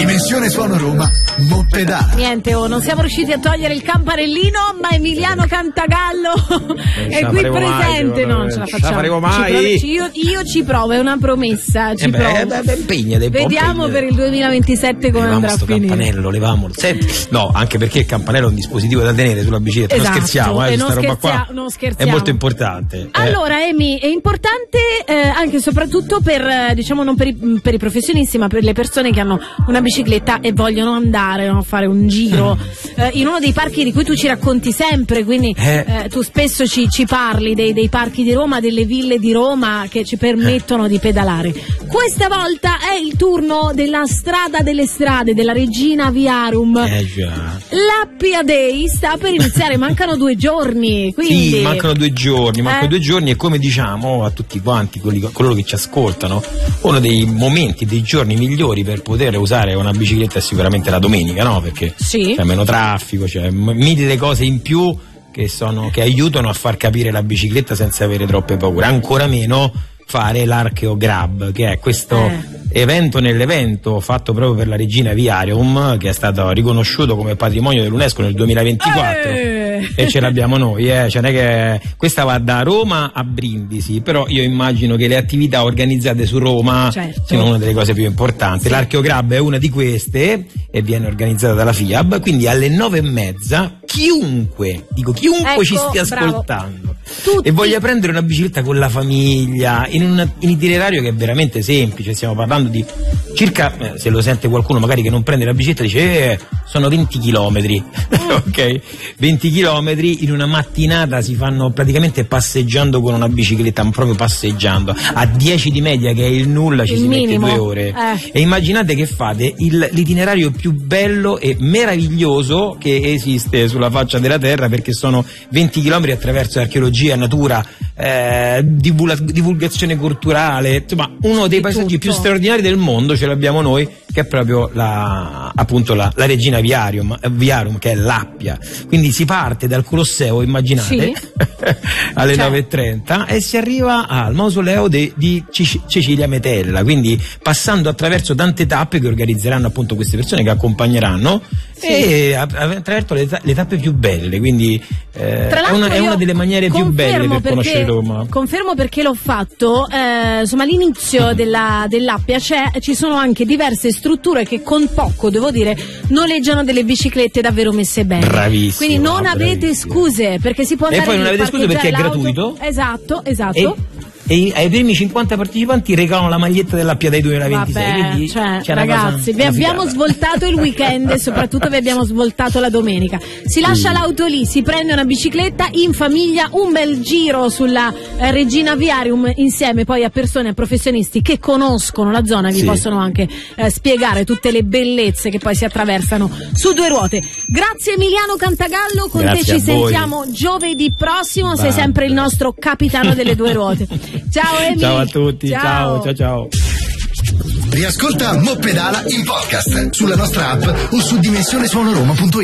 Dimensione Suono Roma, Moppedala. Niente, non siamo riusciti a togliere il campanellino, ma Emiliano Cantagallo è qui presente. Non ce la facciamo. La faremo mai. Io ci provo, è una promessa. Ci provo. Impegnate. Vediamo per il 2027 come andrà a finire. Campanello, levamolo. No, anche perché il campanello è un dispositivo da tenere sulla bicicletta. Esatto, non scherziamo, questa roba qua non scherziamo. è molto importante. Allora, Emi, è importante anche e soprattutto per, diciamo, non per i professionisti, ma per le persone che hanno una bicicletta e vogliono andare a fare un giro in uno dei parchi di cui tu ci racconti sempre, quindi tu spesso ci parli dei parchi di Roma, delle ville di Roma che ci permettono di pedalare. Questa volta è il turno della strada delle strade, della Regina Viarum. L'Appia Day sta per iniziare, mancano 2 giorni, quindi... Sì, mancano 2 giorni, e come diciamo a tutti quanti coloro che ci ascoltano, uno dei momenti, dei giorni migliori per poter usare una bicicletta è sicuramente la domenica, no? Perché c'è meno traffico, c'è mille cose in più che aiutano a far capire la bicicletta senza avere troppe paure, ancora meno fare l'Archeo Grab, che è questo evento nell'evento fatto proprio per la Regina Viarum, che è stato riconosciuto come patrimonio dell'UNESCO nel 2024 e ce l'abbiamo noi, cioè non è che questa va da Roma a Brindisi, però io immagino che le attività organizzate su Roma siano una delle cose più importanti. L'Archeo Grab è una di queste e viene organizzata dalla FIAB, quindi alle 9:30 chiunque ci stia ascoltando e voglia prendere una bicicletta con la famiglia in un itinerario che è veramente semplice, stiamo parlando di circa, se lo sente qualcuno magari che non prende la bicicletta dice sono 20 chilometri ok, 20 chilometri in una mattinata si fanno praticamente passeggiando con una bicicletta, proprio passeggiando a 10 di media, che è il nulla, ci si mette 2 ore e immaginate che fate l'itinerario più bello e meraviglioso che esiste sulla faccia della terra, perché sono 20 chilometri attraverso archeologia, natura, divulgazione culturale, insomma uno dei paesaggi più straordinari del mondo ce l'abbiamo noi, che è proprio la Regina Viarum, che è l'Appia. Quindi si parte dal Colosseo, immaginate, alle 9:30 e si arriva al mausoleo di Cecilia Metella, quindi passando attraverso tante tappe che organizzeranno appunto queste persone che accompagneranno e attraverso le tappe più belle, quindi è una delle maniere più belle per conoscere Roma. Confermo, perché l'ho fatto, insomma all'inizio dell'Appia ci sono anche diverse strutture che con poco, devo dire, noleggiano delle biciclette davvero messe bene. Bravissimo. Quindi non avete scuse, perché si può andare. E poi non avete scuse perché è gratuito. Esatto. E ai primi 50 partecipanti regalano la maglietta dell'Appia Day 2026. Vabbè, ragazzi, vi abbiamo svoltato il weekend e soprattutto vi abbiamo svoltato la domenica. Si lascia l'auto lì, si prende una bicicletta in famiglia, un bel giro sulla Regina Viarum insieme poi a persone, a professionisti che conoscono la zona, vi possono anche spiegare tutte le bellezze che poi si attraversano su 2 ruote. Grazie Emiliano Cantagallo, con te ci sentiamo giovedì prossimo, sei sempre il nostro capitano delle 2 ruote. Ciao Emi. Ciao a tutti, ciao. Riascolta Moppedala in podcast sulla nostra app o su dimensionesuonoroma.it.